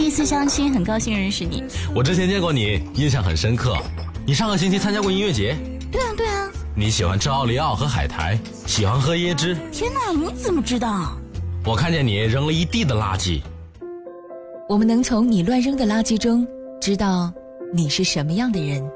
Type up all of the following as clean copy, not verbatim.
一次相亲，很高兴认识你。 我之前见过你，印象很深刻。你上个星期参加过音乐节？ 对啊对啊。 你喜欢吃奥利奥和海苔，喜欢喝椰汁。 天哪，你怎么知道？ 我看见你扔了一地的垃圾。 我们能从你乱扔的垃圾中知道你是什么样的人。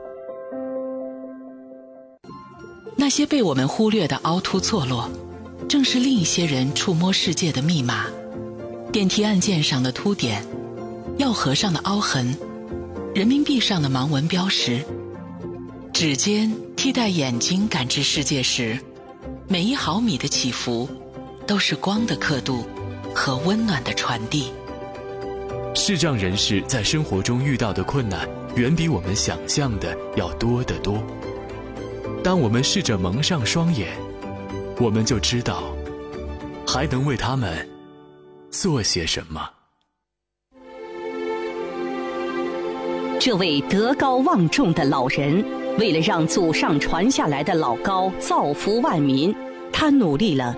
那些被我们忽略的凹凸错落，正是另一些人触摸世界的密码。电梯按键上的凸点，药盒上的凹痕，人民币上的盲文标识，指尖替代眼睛感知世界时，每1毫米的起伏都是光的刻度和温暖的传递。 视障人士在生活中遇到的困难远比我们想象的要多得多。当我们试着蒙上双眼，我们就知道还能为他们做些什么。 这位德高望重的老人，为了让祖上传下来的老高造福万民，他努力了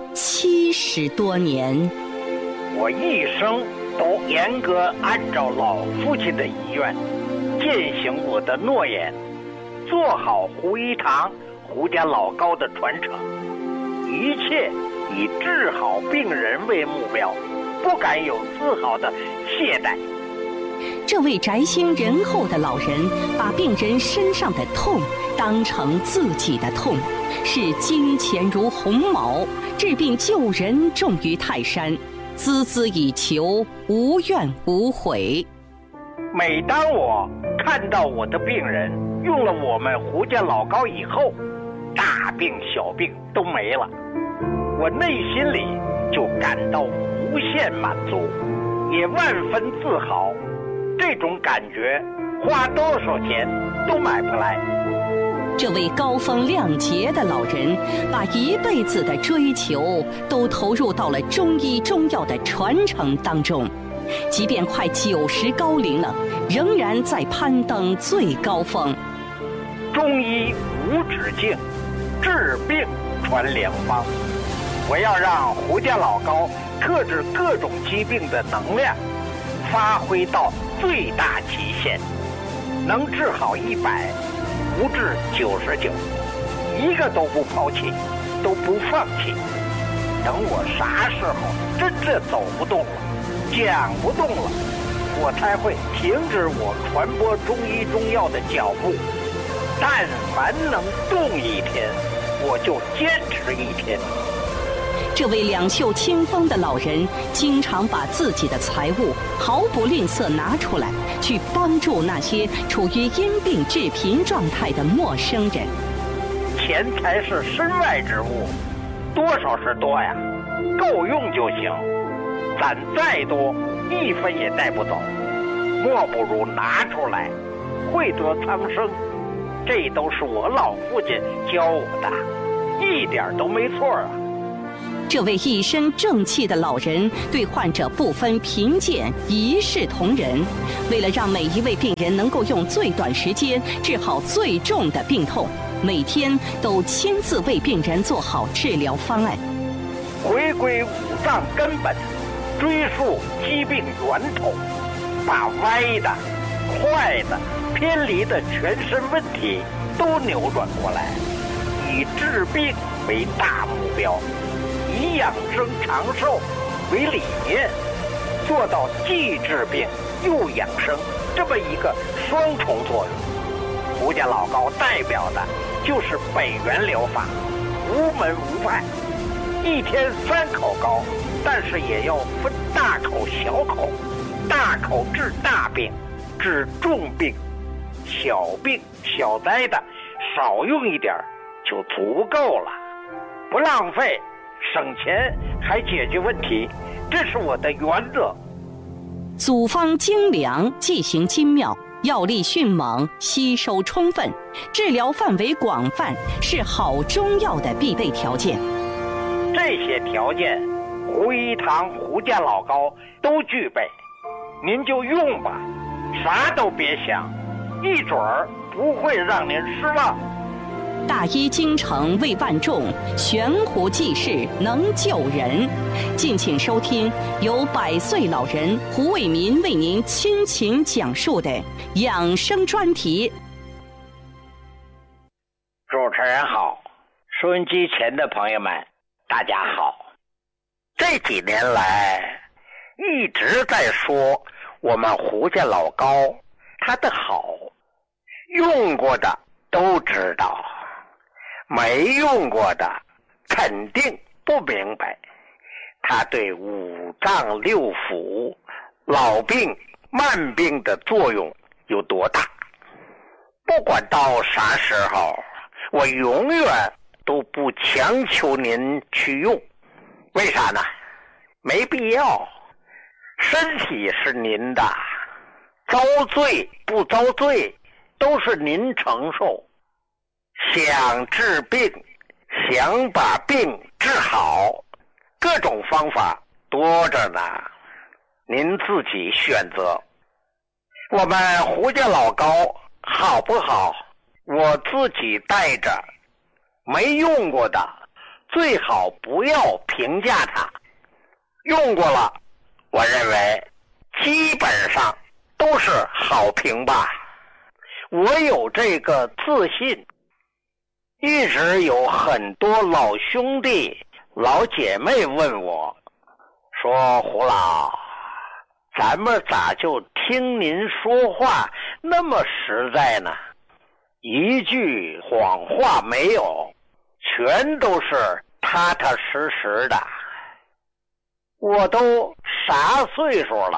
70多年。 我一生都严格按照老父亲的遗愿，践行我的诺言，做好胡一堂胡家老高的传承，一切以治好病人为目标，不敢有丝毫的懈怠。 这位宅心仁厚的老人，把病人身上的痛当成自己的痛，视金钱如鸿毛，治病救人重于泰山，孜孜以求，无怨无悔。 每当我看到我的病人用了我们胡家老高以后，大病小病都没了，我内心里就感到无限满足，也万分自豪。这种感觉花多少钱都买不来。 这位高风亮节的老人，把一辈子的追求都投入到了中医中药的传承当中，即便快90高龄了，仍然在攀登最高峰。 中医无止境，治病传良方。我要让胡家老高克制各种疾病的能量发挥到最大极限，能治好100，不治99，一个都不抛弃，都不放弃。等我啥时候真的走不动了，讲不动了，我才会停止我传播中医中药的脚步。但凡能动1天，我就坚持1天。 这位两袖清风的老人，经常把自己的财物毫不吝啬拿出来，去帮助那些处于因病致贫状态的陌生人。 钱财是身外之物，多少是多呀，够用就行。攒再多，1分也带不走，莫不如拿出来，惠得苍生。这都是我老父亲教我的，一点都没错啊。 这位一身正气的老人，对患者不分贫贱，一视同仁。为了让每一位病人能够用最短时间治好最重的病痛，每天都亲自为病人做好治疗方案。 回归五脏根本，追溯疾病源头，把歪的、坏的、偏离的全身问题都扭转过来，以治病为大目标，以养生长寿为理念，做到既治病又养生这么一个双重作用。胡家老高代表的就是北元疗法，无门无派，1天3口膏，但是也要分大口小口，大口治大病，治重病，小病小灾的少用一点就足够了，不浪费，省钱还解决问题，这是我的原则。 组方精良，剂型精妙，药力迅猛，吸收充分，治疗范围广泛，是好中药的必备条件。 这些条件，胡一堂胡家老高都具备，您就用吧，啥都别想，一准儿不会让您失望。 大医精诚为万众，悬壶济世能救人。敬请收听由100岁老人胡卫民为您倾情讲述的养生专题。 主持人好，收音机前的朋友们，大家好。这几年来一直在说我们胡家老高它的好，用过的都知道，没用过的肯定不明白它对五脏六腑、老病慢病的作用有多大。不管到啥时候，我永远都不强求您去用。为啥呢？没必要。身体是您的，遭罪不遭罪都是您承受。想治病，想把病治好，各种方法多着呢，您自己选择。我们胡家老高好不好，我自己带着，没用过的最好不要评价它，用过了我认为基本上都是好评吧。我有这个自信。一直有很多老兄弟老姐妹问我说，胡老，咱们咋就听您说话那么实在呢？一句谎话没有，全都是踏踏实实的。我都啥岁数了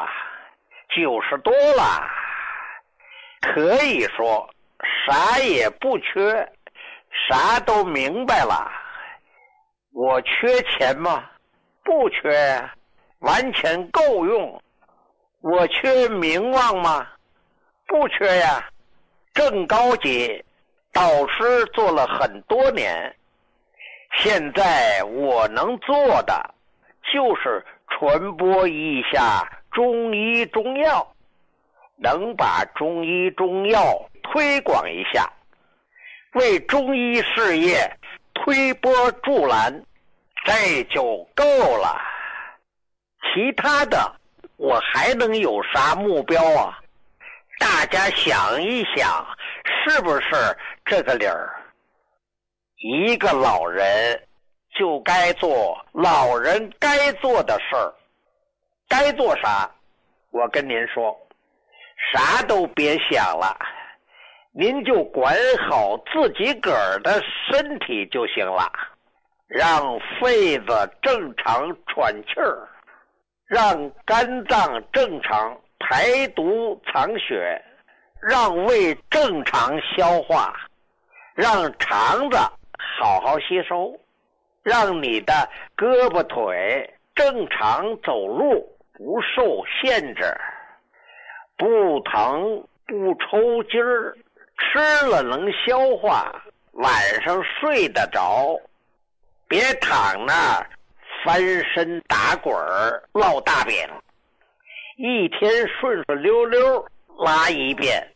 ？90多了，可以说啥也不缺，啥都明白了。我缺钱吗？不缺，完全够用。我缺名望吗？不缺呀，正高级，导师做了很多年。现在我能做的就是传播一下中医中药，能把中医中药推广一下，为中医事业推波助澜，这就够了。其他的我还能有啥目标啊？大家想一想，是不是这个理儿？一个老人就该做老人该做的事儿，该做啥？我跟您说，啥都别想了，您就管好自己个儿的身体就行了，让肺子正常喘气儿，让肝脏正常排毒藏血，让胃正常消化，让肠子好好吸收，让你的胳膊腿正常走路，不受限制，不疼不抽筋儿，吃了能消化，晚上睡得着，别躺那儿翻身打滚儿落大便，一天顺顺溜溜拉一遍